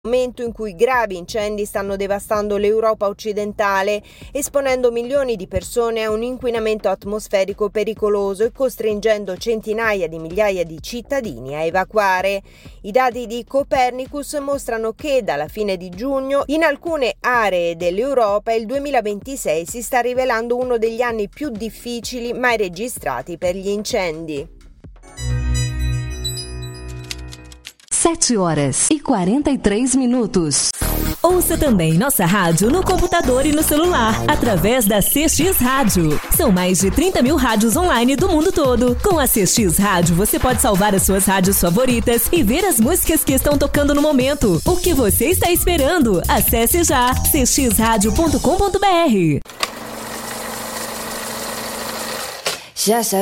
Momento in cui gravi incendi stanno devastando l'Europa occidentale, esponendo milioni di persone a un inquinamento atmosferico pericoloso e costringendo centinaia di migliaia di cittadini a evacuare. I dati di Copernicus mostrano che dalla fine di giugno in alcune aree dell'Europa il 2026 si sta rivelando uno degli anni più difficili mai registrati per gli incendi. 7h43. Ouça também nossa rádio no computador e no celular, através da CX Rádio. São mais de 30 mil rádios online do mundo todo. Com a CX Rádio, você pode salvar as suas rádios favoritas e ver as músicas que estão tocando no momento. O que você está esperando? Acesse já cxradio.com.br. Já